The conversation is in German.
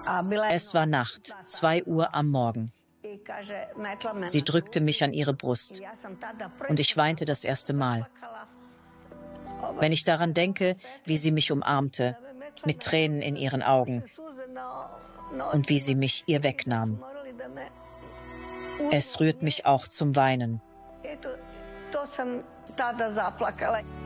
Es war Nacht, 2 Uhr am Morgen. Sie drückte mich an ihre Brust und ich weinte das erste Mal. Wenn ich daran denke, wie sie mich umarmte, mit Tränen in ihren Augen und wie sie mich ihr wegnahm. Es rührt mich auch zum Weinen.